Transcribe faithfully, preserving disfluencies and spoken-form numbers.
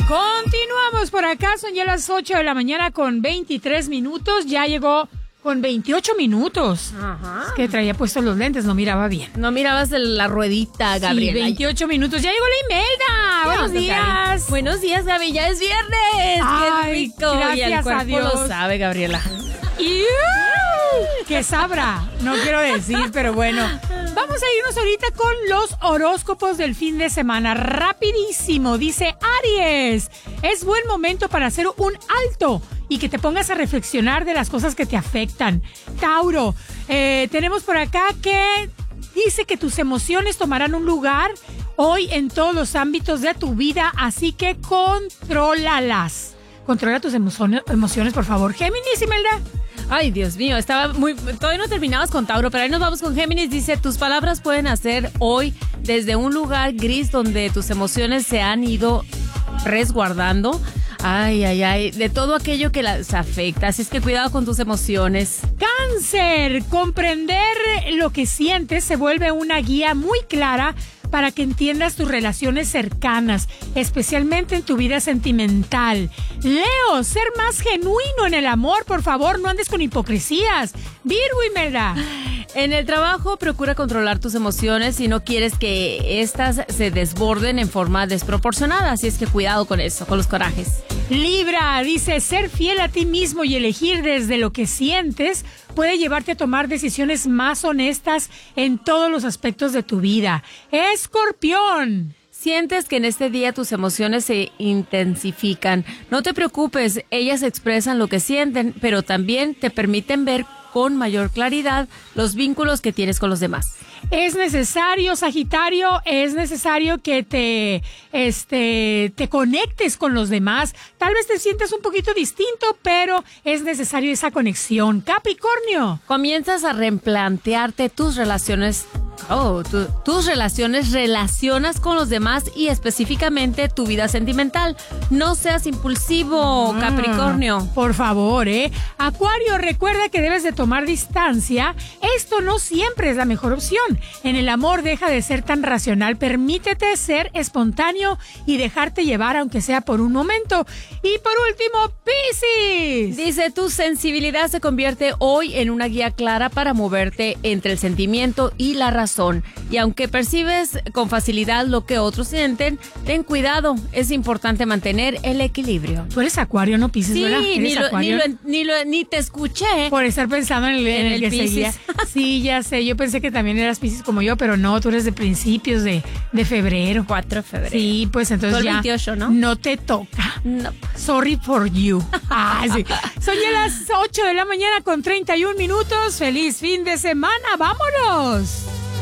Continuamos por acá, son ya las ocho de la mañana con veintitrés minutos, ya llegó con veintiocho minutos. Ajá. Es que traía puestos los lentes, no miraba bien. No mirabas la ruedita, Gabriela. Sí, veintiocho minutos, ya llegó la Imelda. Buenos onda, días. Gaby? Buenos días, Gaby, ya es viernes. Ay, qué rico. gracias y el cuerpo a Dios. lo sabe, Gabriela. Y ¿qué sabrá? No quiero decir, pero bueno. Vamos a irnos ahorita con los horóscopos del fin de semana. Rapidísimo, dice Aries. Es buen momento para hacer un alto y que te pongas a reflexionar de las cosas que te afectan. Tauro, eh, tenemos por acá que dice que tus emociones tomarán un lugar hoy en todos los ámbitos de tu vida, así que contrólalas. Controla tus emociones, emociones, por favor. Géminis, Imelda. Ay, Dios mío, estaba muy... Todavía no terminabas con Tauro, pero ahí nos vamos con Géminis. Dice, tus palabras pueden hacer hoy desde un lugar gris donde tus emociones se han ido resguardando. Ay, ay, ay, de todo aquello que las afecta. Así es que cuidado con tus emociones. Cáncer, comprender lo que sientes se vuelve una guía muy clara para que entiendas tus relaciones cercanas, especialmente en tu vida sentimental. Leo, ser más genuino en el amor, por favor, no andes con hipocresías. Virgo, Imelda. En el trabajo, procura controlar tus emociones si no quieres que éstas se desborden en forma desproporcionada. Así es que cuidado con eso, con los corajes. Libra, dice, ser fiel a ti mismo y elegir desde lo que sientes puede llevarte a tomar decisiones más honestas en todos los aspectos de tu vida. Escorpión. Sientes que en este día tus emociones se intensifican. No te preocupes, ellas expresan lo que sienten, pero también te permiten ver con mayor claridad los vínculos que tienes con los demás. Es necesario, Sagitario, es necesario que te, este, te conectes con los demás. Tal vez te sientas un poquito distinto, pero es necesario esa conexión. Capricornio. Comienzas a replantearte tus relaciones. Oh, tu, tus relaciones relacionas con los demás y específicamente tu vida sentimental. No seas impulsivo, Capricornio. Ah, por favor, ¿eh? Acuario, recuerda que debes de tomar distancia. Esto no siempre es la mejor opción. En el amor deja de ser tan racional. Permítete ser espontáneo y dejarte llevar, aunque sea por un momento. Y por último, Piscis. Dice, tu sensibilidad se convierte hoy en una guía clara para moverte entre el sentimiento y la razón. Y aunque percibes con facilidad lo que otros sienten, ten cuidado. Es importante mantener el equilibrio. Tú eres Acuario, no Piscis, sí, ¿verdad? Ni, lo, Acuario? Ni, lo, ni, lo, ni te escuché. Por estar pensando en el, en en el, el que Piscis. seguía. Sí, ya sé. Yo pensé que también eras Piscis como yo, pero no, tú eres de principios de, de febrero. cuatro de febrero. Sí, pues entonces Tú el ya veintiocho, ¿no? No te toca. No. Sorry for you. Ah, sí. Son ya las ocho de la mañana con treinta y un minutos. Feliz fin de semana. ¡Vámonos!